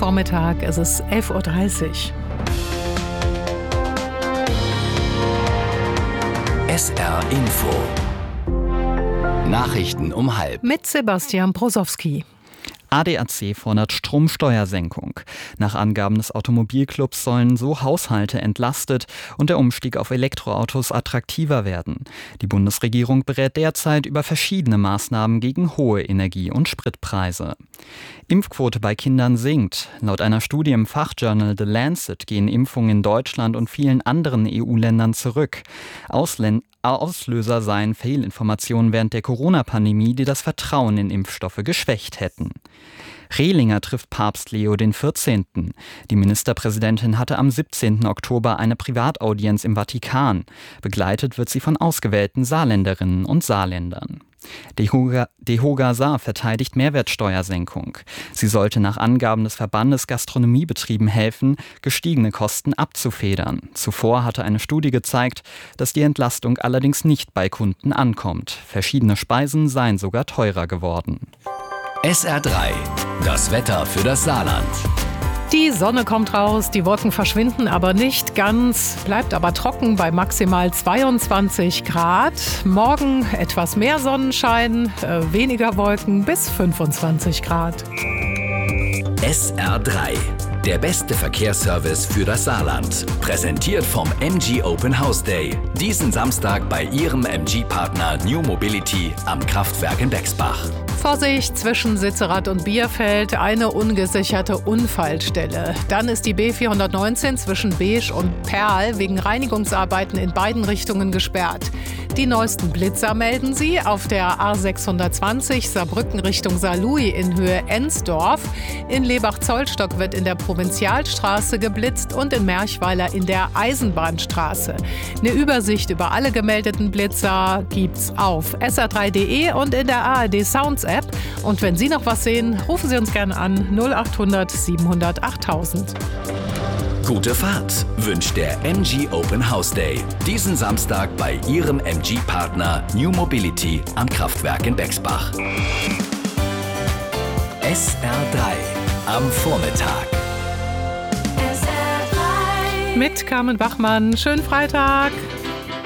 Vormittag, es ist 11.30 Uhr. SR Info. Nachrichten um 12:30. Mit Sebastian Brosowski. ADAC fordert Stromsteuersenkung. Nach Angaben des Automobilclubs sollen so Haushalte entlastet und der Umstieg auf Elektroautos attraktiver werden. Die Bundesregierung berät derzeit über verschiedene Maßnahmen gegen hohe Energie- und Spritpreise. Impfquote bei Kindern sinkt. Laut einer Studie im Fachjournal The Lancet gehen Impfungen in Deutschland und vielen anderen EU-Ländern zurück. Auslöser seien Fehlinformationen während der Corona-Pandemie, die das Vertrauen in Impfstoffe geschwächt hätten. Rehlinger trifft Papst Leo XIV. Die Ministerpräsidentin hatte am 17. Oktober eine Privataudienz im Vatikan. Begleitet wird sie von ausgewählten Saarländerinnen und Saarländern. DEHOGA Saar verteidigt Mehrwertsteuersenkung. Sie sollte nach Angaben des Verbandes Gastronomiebetrieben helfen, gestiegene Kosten abzufedern. Zuvor hatte eine Studie gezeigt, dass die Entlastung allerdings nicht bei Kunden ankommt. Verschiedene Speisen seien sogar teurer geworden. SR3, das Wetter für das Saarland. Die Sonne kommt raus, die Wolken verschwinden aber nicht ganz, bleibt aber trocken bei maximal 22 Grad. Morgen etwas mehr Sonnenschein, weniger Wolken bis 25 Grad. SR3, der beste Verkehrsservice für das Saarland. Präsentiert vom MG Open House Day. Diesen Samstag bei Ihrem MG-Partner New Mobility am Kraftwerk in Bexbach. Vorsicht, zwischen Sitzerath und Bierfeld eine ungesicherte Unfallstelle. Dann ist die B419 zwischen Beesch und Perl wegen Reinigungsarbeiten in beiden Richtungen gesperrt. Die neuesten Blitzer melden sie auf der A620 Saarbrücken Richtung Saarlouis in Höhe Ensdorf. In Lebach-Zollstock wird in der Provinzialstraße geblitzt und in Merchweiler in der Eisenbahnstraße. Eine Übersicht über alle gemeldeten Blitzer gibt's auf sr3.de und in der ARD Sounds App. Und wenn Sie noch was sehen, rufen Sie uns gerne an 0800 700 8000. Gute Fahrt wünscht der MG Open House Day. Diesen Samstag bei Ihrem MG-Partner New Mobility am Kraftwerk in Bexbach. SR3 am Vormittag. Mit Carmen Bachmann. Schönen Freitag.